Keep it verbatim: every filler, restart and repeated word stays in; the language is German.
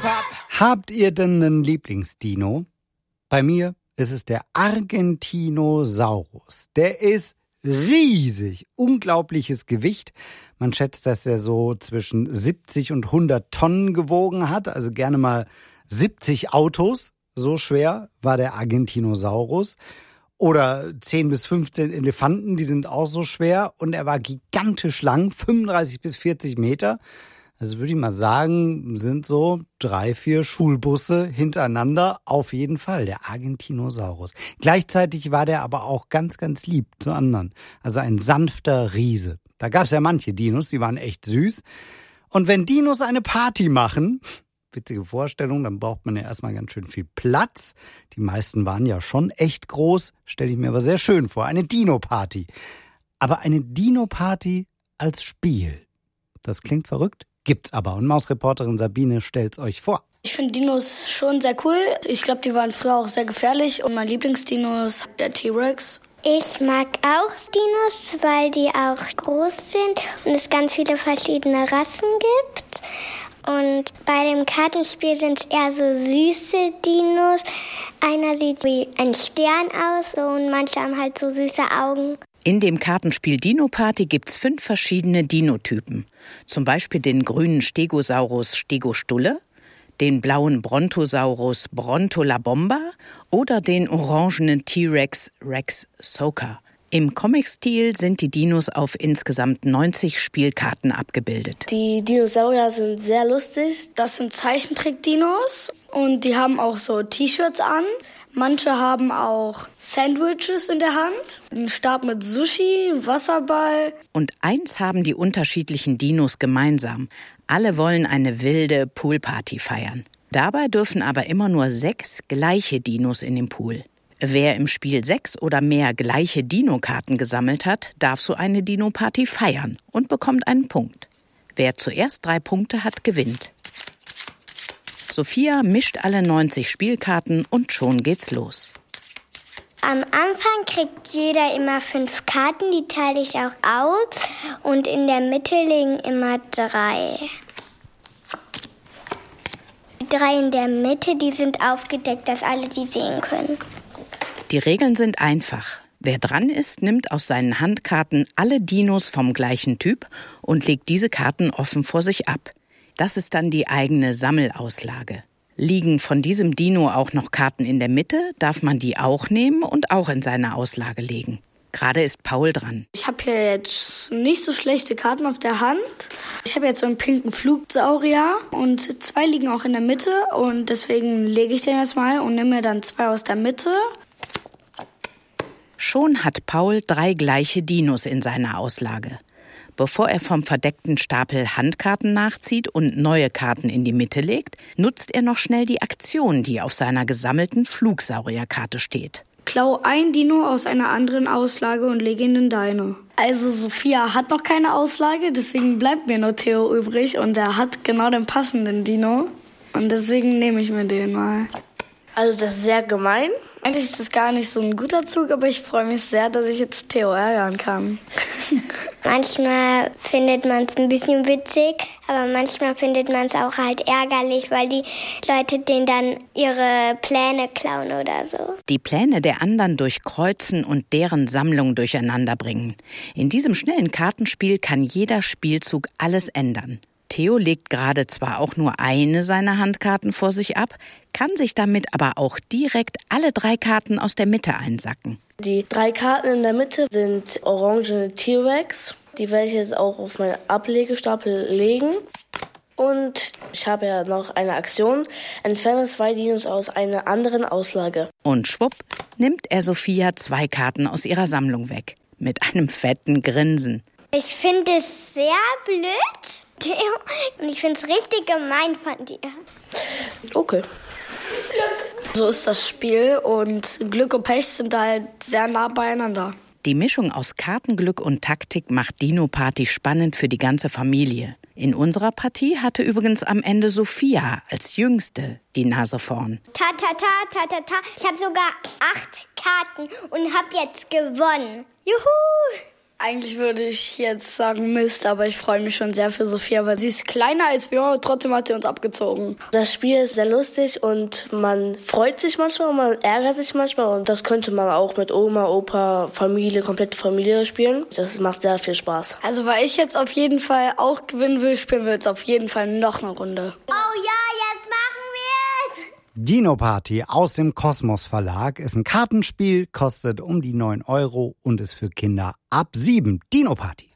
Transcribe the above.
Habt ihr denn einen Lieblingsdino? Bei mir ist es der Argentinosaurus. Der ist riesig, unglaubliches Gewicht. Man schätzt, dass er so zwischen siebzig und hundert Tonnen gewogen hat, also gerne mal siebzig Autos. So schwer war der Argentinosaurus. Oder zehn bis fünfzehn Elefanten, die sind auch so schwer. Und er war gigantisch lang, fünfunddreißig bis vierzig Meter. Also würde ich mal sagen, sind so drei, vier Schulbusse hintereinander auf jeden Fall, der Argentinosaurus. Gleichzeitig war der aber auch ganz, ganz lieb zu anderen. Also ein sanfter Riese. Da gab es ja manche Dinos, die waren echt süß. Und wenn Dinos eine Party machen, witzige Vorstellung, dann braucht man ja erstmal ganz schön viel Platz. Die meisten waren ja schon echt groß, stelle ich mir aber sehr schön vor. Eine Dino-Party. Aber eine Dino-Party als Spiel. Das klingt verrückt, gibt's aber. Und Mausreporterin Sabine stellt's euch vor. Ich finde Dinos schon sehr cool. Ich glaube, die waren früher auch sehr gefährlich. Und mein Lieblingsdino ist der T-Rex. Ich mag auch Dinos, weil die auch groß sind und es ganz viele verschiedene Rassen gibt. Und bei dem Kartenspiel sind es eher so süße Dinos. Einer sieht wie ein Stern aus und manche haben halt so süße Augen. In dem Kartenspiel Dino Party gibt's fünf verschiedene Dinotypen. Zum Beispiel den grünen Stegosaurus Stegostulle, den blauen Brontosaurus Brontolabomba oder den orangenen T-Rex Rex Soka. Im Comic-Stil sind die Dinos auf insgesamt neunzig Spielkarten abgebildet. Die Dinosaurier sind sehr lustig. Das sind Zeichentrick-Dinos und die haben auch so T-Shirts an. Manche haben auch Sandwiches in der Hand, einen Stab mit Sushi, Wasserball. Und eins haben die unterschiedlichen Dinos gemeinsam. Alle wollen eine wilde Poolparty feiern. Dabei dürfen aber immer nur sechs gleiche Dinos in den Pool. Wer im Spiel sechs oder mehr gleiche Dino-Karten gesammelt hat, darf so eine Dino-Party feiern und bekommt einen Punkt. Wer zuerst drei Punkte hat, gewinnt. Sophia mischt alle neunzig Spielkarten und schon geht's los. Am Anfang kriegt jeder immer fünf Karten, die teile ich auch aus. Und in der Mitte liegen immer drei. Die drei in der Mitte, die sind aufgedeckt, dass alle die sehen können. Die Regeln sind einfach. Wer dran ist, nimmt aus seinen Handkarten alle Dinos vom gleichen Typ und legt diese Karten offen vor sich ab. Das ist dann die eigene Sammelauslage. Liegen von diesem Dino auch noch Karten in der Mitte, darf man die auch nehmen und auch in seine Auslage legen. Gerade ist Paul dran. Ich habe hier jetzt nicht so schlechte Karten auf der Hand. Ich habe jetzt so einen pinken Flugsaurier und zwei liegen auch in der Mitte und deswegen lege ich den jetzt mal und nehme mir dann zwei aus der Mitte. Schon hat Paul drei gleiche Dinos in seiner Auslage. Bevor er vom verdeckten Stapel Handkarten nachzieht und neue Karten in die Mitte legt, nutzt er noch schnell die Aktion, die auf seiner gesammelten Flugsaurierkarte steht. Klau ein Dino aus einer anderen Auslage und lege ihn in deine. Also Sophia hat noch keine Auslage, deswegen bleibt mir nur Theo übrig und er hat genau den passenden Dino. Und deswegen nehme ich mir den mal. Also das ist sehr gemein. Eigentlich ist das gar nicht so ein guter Zug, aber ich freue mich sehr, dass ich jetzt Theo ärgern kann. Manchmal findet man es ein bisschen witzig, aber manchmal findet man es auch halt ärgerlich, weil die Leute denen dann ihre Pläne klauen oder so. Die Pläne der anderen durchkreuzen und deren Sammlung durcheinander bringen. In diesem schnellen Kartenspiel kann jeder Spielzug alles ändern. Theo legt gerade zwar auch nur eine seiner Handkarten vor sich ab, kann sich damit aber auch direkt alle drei Karten aus der Mitte einsacken. Die drei Karten in der Mitte sind orangene T-Rex. Die werde ich jetzt auch auf meinen Ablegestapel legen. Und ich habe ja noch eine Aktion. Entferne zwei Dinos aus einer anderen Auslage. Und schwupp nimmt er Sophia zwei Karten aus ihrer Sammlung weg. Mit einem fetten Grinsen. Ich finde es sehr blöd, Theo, und ich finde es richtig gemein von dir. Okay. So ist das Spiel und Glück und Pech sind halt sehr nah beieinander. Die Mischung aus Kartenglück und Taktik macht Dino Party spannend für die ganze Familie. In unserer Partie hatte übrigens am Ende Sophia als Jüngste die Nase vorn. Ta, ta, ta, ta, ta, ta. Ich habe sogar acht Karten und habe jetzt gewonnen. Juhu! Eigentlich würde ich jetzt sagen Mist, aber ich freue mich schon sehr für Sophia, weil sie ist kleiner als wir, aber trotzdem hat sie uns abgezogen. Das Spiel ist sehr lustig und man freut sich manchmal und man ärgert sich manchmal. Und das könnte man auch mit Oma, Opa, Familie, komplette Familie spielen. Das macht sehr viel Spaß. Also weil ich jetzt auf jeden Fall auch gewinnen will, spielen wir jetzt auf jeden Fall noch eine Runde. Oh ja, jetzt machen wir es! Dino Party aus dem Kosmos Verlag ist ein Kartenspiel, kostet um die neun Euro und ist für Kinder ab sieben. Dino Party.